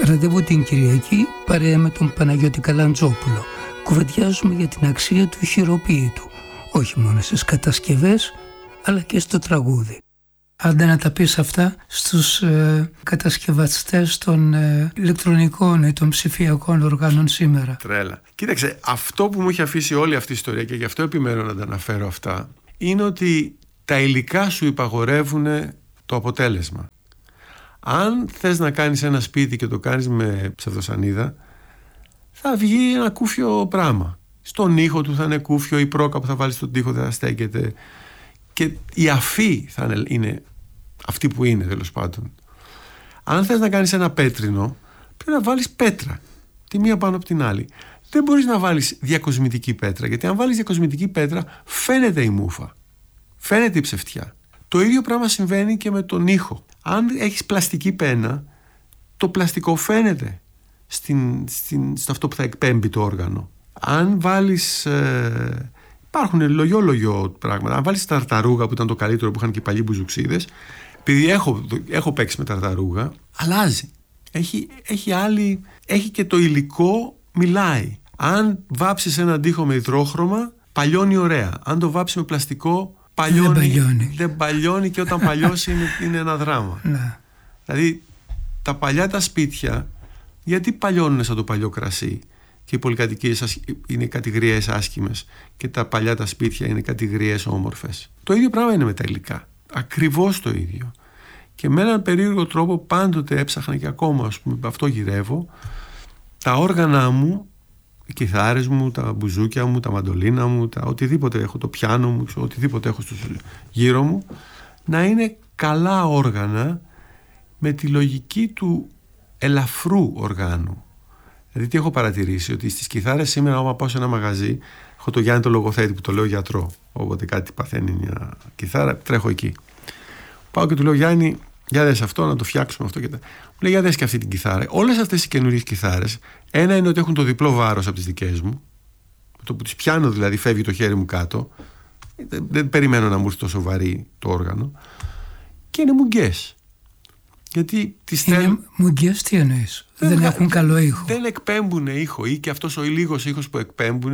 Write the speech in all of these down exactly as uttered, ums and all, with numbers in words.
Ραντεβού την Κυριακή παρέα με τον Παναγιώτη Καλαντζόπουλο. Κουβεντιάζουμε για την αξία του χειροποίητου, όχι μόνο στις κατασκευές, αλλά και στο τραγούδι. Άντε να τα πεις αυτά στους ε, κατασκευαστές των ε, ηλεκτρονικών ή των ψηφιακών οργάνων σήμερα. Τρέλα. Κοίταξε, αυτό που μου έχει αφήσει όλη αυτή η ιστορία, και γι' αυτό επιμένω να τα αναφέρω αυτά, είναι ότι τα υλικά σου υπαγορεύουν το αποτέλεσμα. Αν θες να κάνεις ένα σπίτι και το κάνεις με ψευδοσανίδα, θα βγει ένα κούφιο πράγμα. Στον ήχο του θα είναι κούφιο, η πρόκα που θα βάλεις στον τοίχο δεν θα στέκεται, και η αφή θα είναι, είναι αυτή που είναι, τέλος πάντων. Αν θες να κάνεις ένα πέτρινο, πρέπει να βάλεις πέτρα, τη μία πάνω από την άλλη. Δεν μπορείς να βάλεις διακοσμητική πέτρα, γιατί αν βάλεις διακοσμητική πέτρα φαίνεται η μούφα, φαίνεται η ψευτιά. Το ίδιο πράγμα συμβαίνει και με τον ήχο. Αν έχεις πλαστική πένα, το πλαστικό φαίνεται στην, στην, στο αυτό που θα εκπέμπει το όργανο. Αν βάλεις... Ε, υπάρχουν λογιό-λογιό πράγματα. Αν βάλεις ταρταρούγα, που ήταν το καλύτερο που είχαν και οι παλιοί μπουζουξίδες, επειδή έχω, έχω παίξει με ταρταρούγα, αλλάζει. Έχει, έχει, άλλη, έχει και το υλικό μιλάει. Αν βάψεις έναν τοίχο με υδρόχρωμα, παλιώνει ωραία. Αν το βάψεις με πλαστικό, παλιώνει. Δεν παλιώνει. Δεν παλιώνει, και όταν παλιώσει είναι, είναι ένα δράμα. Ναι. Δηλαδή, τα παλιά τα σπίτια, γιατί παλιώνουν σαν το παλιό κρασί, και οι πολυκατοικίες είναι κατηγριές άσχημες και τα παλιά τα σπίτια είναι κατηγριές όμορφες. Το ίδιο πράγμα είναι με τα υλικά. Ακριβώς το ίδιο. Και με έναν περίεργο τρόπο πάντοτε έψαχνα, και ακόμα, ας πούμε, αυτό γυρεύω, τα όργανα μου, οι κιθάρες μου, τα μπουζούκια μου, τα μαντολίνα μου, τα οτιδήποτε έχω, το πιάνο μου, οτιδήποτε έχω στους γύρω μου, να είναι καλά όργανα με τη λογική του ελαφρού οργάνου. Δηλαδή, τι έχω παρατηρήσει, ότι στις κιθάρες σήμερα, άμα πάω σε ένα μαγαζί, έχω το Γιάννη το λογοθέτη που το λέω γιατρό. Όποτε κάτι παθαίνει μια κιθάρα, τρέχω εκεί. Πάω και του λέω, Γιάννη, για δες αυτό, να το φτιάξουμε αυτό και τα. Μου λέει, για δες και αυτή την κιθάρα. Όλες αυτές οι καινούριες κιθάρες, ένα είναι ότι έχουν το διπλό βάρος από τις δικές μου. Με το που τις πιάνω, δηλαδή, φεύγει το χέρι μου κάτω. Δεν, δεν περιμένω να μου έρθει τόσο βαρύ το όργανο. Και είναι μουγκές. Γιατί τις θέλουν. Μουγκές, τι εννοείς? Δεν, δεν έχουν καλό ήχο. Δεν εκπέμπουν ήχο, ή και αυτός ο λίγος ήχος που εκπέμπουν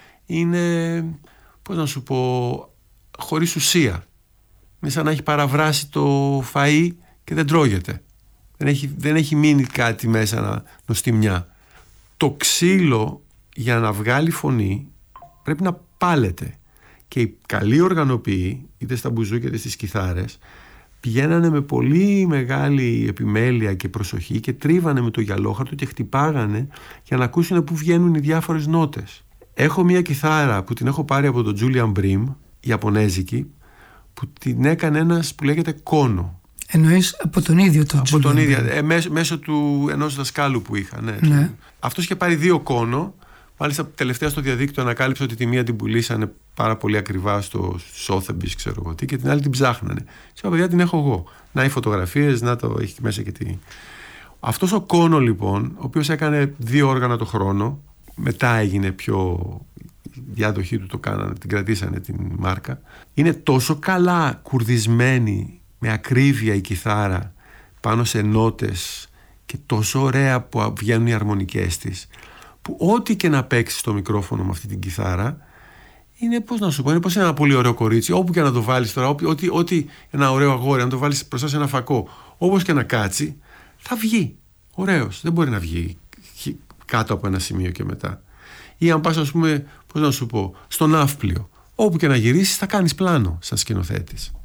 είναι, πώς να σου πω, χωρίς ουσία. Είναι σαν να έχει παραβράσει το φαΐ και δεν τρώγεται. Δεν έχει, δεν έχει μείνει κάτι μέσα να νοστεί μια. Το ξύλο, για να βγάλει φωνή, πρέπει να πάλεται. Και οι καλοί οργανοποιοί, είτε στα μπουζούκια είτε στις κιθάρες, πηγαίνανε με πολύ μεγάλη επιμέλεια και προσοχή και τρίβανε με το γυαλόχαρτο και χτυπάγανε για να ακούσουν πού βγαίνουν οι διάφορες νότες. Έχω μια κιθάρα που την έχω πάρει από τον Julian Bream, ιαπωνέζικη, που την έκανε ένας που λέγεται Κόνο. Εννοείς από τον ίδιο τον Από Julian τον ίδιο, Bream. ε, μέσω, μέσω του ενός δασκάλου που είχα. Ναι. Ναι. Αυτός είχε πάρει δύο Κόνο. Μάλιστα, τελευταία στο διαδίκτυο ανακάλυψε ότι τη μία την πουλήσανε πάρα πολύ ακριβά στο Sotheby's, ξέρω εγώ τι, και την άλλη την ψάχνανε. Σε παιδιά, την έχω εγώ. Να οι φωτογραφίες, να το έχει μέσα και τι. Αυτός ο Κόνο, λοιπόν, ο οποίος έκανε δύο όργανα το χρόνο, μετά έγινε πιο. Οι διάδοχοί του το κάνανε, την κρατήσανε την μάρκα. Είναι τόσο καλά κουρδισμένη με ακρίβεια η κιθάρα πάνω σε νότες και τόσο ωραία που βγαίνουν οι αρμονικές της, που ό,τι και να παίξει στο μικρόφωνο με αυτή την κιθάρα είναι, πώς να σου πω, είναι πως είναι ένα πολύ ωραίο κορίτσι, όπου και να το βάλεις τώρα, ό,τι, ό,τι ένα ωραίο αγόρι, αν το βάλεις μπροστά σε ένα φακό, όπως και να κάτσει, θα βγει ωραίος. Δεν μπορεί να βγει κάτω από ένα σημείο και μετά. Ή αν πας, ας πούμε, πώς να σου πω, στο ναύπλιο, όπου και να γυρίσεις θα κάνεις πλάνο σαν σκηνοθέτης.